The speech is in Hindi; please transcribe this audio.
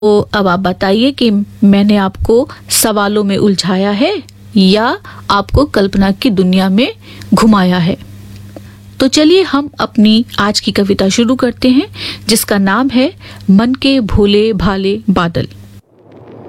तो अब आप बताइए कि मैंने आपको सवालों में उलझाया है या आपको कल्पना की दुनिया में घुमाया है। तो चलिए हम अपनी आज की कविता शुरू करते हैं, जिसका नाम है मन के भोले भाले बादल।